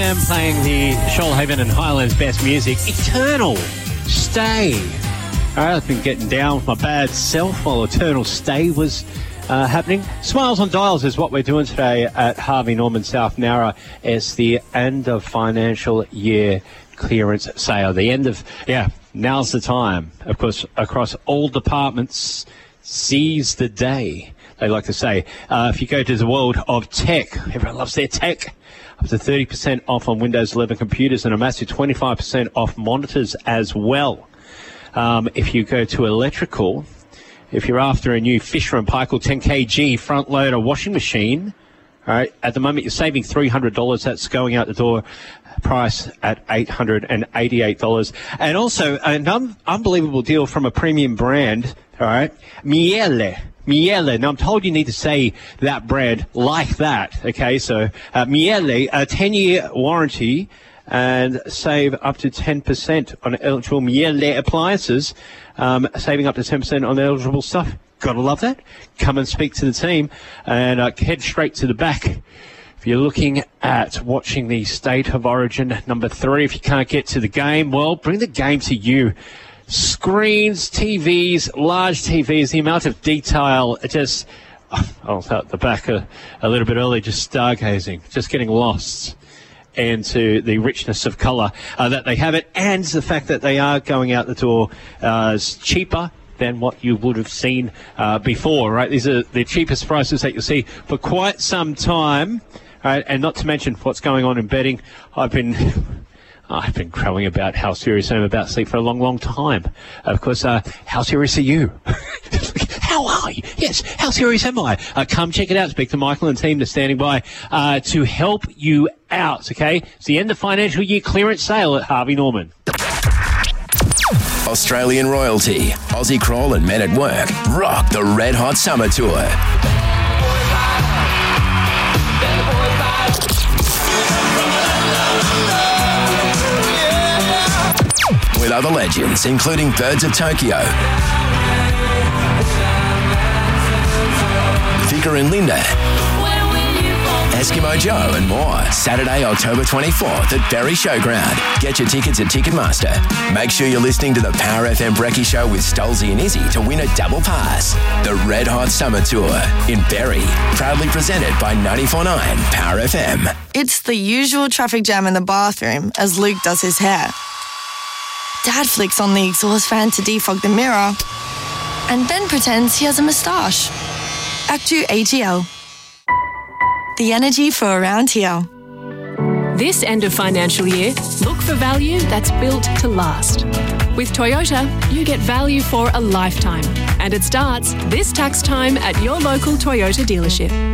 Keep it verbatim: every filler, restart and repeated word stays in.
I'm playing the Shoalhaven and Highlands best music, Eternal Stay. All right, I've been getting down with my bad self while Eternal Stay was uh, happening. Smiles on Dials is what we're doing today at Harvey Norman South Nowra. It's the end of financial year clearance sale. The end of, yeah, now's the time. Of course, across all departments, seize the day, they like to say. Uh, if you go to the world of tech, everyone loves their tech. Up to thirty percent off on Windows eleven computers and a massive twenty-five percent off monitors as well. Um, if you go to electrical, if you're after a new Fisher and Paykel ten kilogram front loader washing machine, all right, at the moment you're saving three hundred dollars. That's going out the door, price at eight hundred eighty-eight dollars. And also an un- unbelievable deal from a premium brand, all right, Miele. Miele. Now, I'm told you need to say that brand like that, okay? So, uh, Miele, a ten-year warranty and save up to ten percent on eligible Miele appliances, um, saving up to ten percent on eligible stuff. Gotta love that. Come and speak to the team and uh, head straight to the back. If you're looking at watching the State of Origin number three, if you can't get to the game, well, bring the game to you. Screens, T Vs, large T Vs, the amount of detail, just, oh, I was out the back a, a little bit early, just stargazing, just getting lost into the richness of colour uh, that they have it, and the fact that they are going out the door uh, is cheaper than what you would have seen uh, before, right? These are the cheapest prices that you'll see for quite some time, right? And not to mention what's going on in betting. I've been... I've been crowing about how serious I am about sleep for a long, long time. Of course, uh, how serious are you? How are you? Yes, how serious am I? Uh, come check it out. Speak to Michael and team. They're standing by uh, to help you out, okay? It's the end of financial year clearance sale at Harvey Norman. Australian royalty, Aussie Crawl and Men at Work rock the Red Hot Summer Tour. With other legends, including Birds of Tokyo, Vika and Linda, Eskimo Joe and more. Saturday, October twenty-fourth at Berry Showground. Get your tickets at Ticketmaster. Make sure you're listening to the Power F M Brekkie Show with Stolzy and Izzy to win a double pass. The Red Hot Summer Tour in Berry. Proudly presented by ninety-four point nine Power F M. It's the usual traffic jam in the bathroom as Luke does his hair. Dad flicks on the exhaust fan to defog the mirror, and Ben pretends he has a moustache. Act two A G L. The energy for around here. This end of financial year, look for value that's built to last. With Toyota, you get value for a lifetime, and it starts this tax time at your local Toyota dealership.